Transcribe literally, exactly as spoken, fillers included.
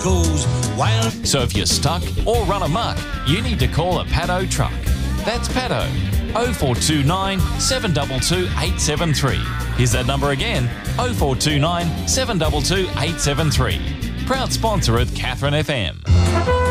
goes wild. So if you're stuck or run amok, you need to call a Paddo truck. That's Paddo. oh four two nine, seven two two, eight seven three. Here's that number again, oh four two nine, seven two two, eight seven three. Proud sponsor of Katherine F M.